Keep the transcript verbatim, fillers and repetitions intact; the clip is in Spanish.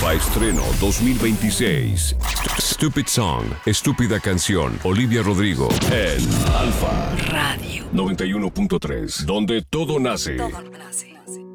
Alfa Estreno dos mil veintiséis. Stupid Song, Estúpida Canción. Olivia Rodrigo en Alfa Radio noventa y uno punto tres, donde todo nace. Todo nace.